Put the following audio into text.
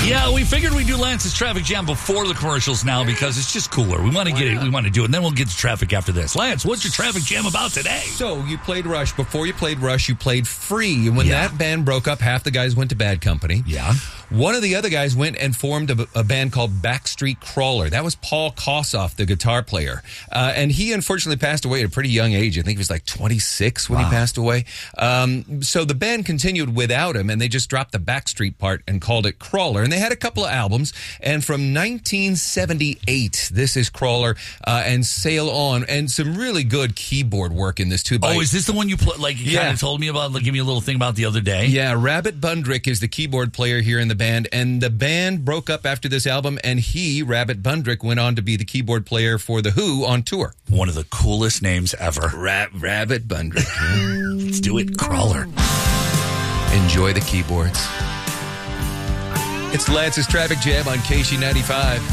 Yeah, we figured we'd do Lance's Traffic Jam before the commercials now because it's just cooler. We want to get it. We want to do it, and then we'll get to traffic after this. Lance, what's your Traffic Jam about today? So you played Rush. Before you played Rush, you played Free. And when that band broke up, half the guys went to Bad Company. Yeah. One of the other guys went and formed a band called Backstreet Crawler. That was Paul Kossoff, the guitar player. And he unfortunately passed away at a pretty young age. I think he was like 26 when he passed away. So the band continued without him, and they just dropped the Backstreet part and called it Crawler. And they had a couple of albums. And from 1978, this is Crawler and Sail On. And some really good keyboard work in this, too. Oh, is this the one you kind of told me about, give me a little thing about the other day? Yeah, Rabbit Bundrick is the keyboard player here in the band, and the band broke up after this album, and Rabbit Bundrick, went on to be the keyboard player for The Who on tour. One of the coolest names ever. Rabbit Bundrick. Let's do it, Crawler. Enjoy the keyboards. It's Lance's Traffic Jam on KC95.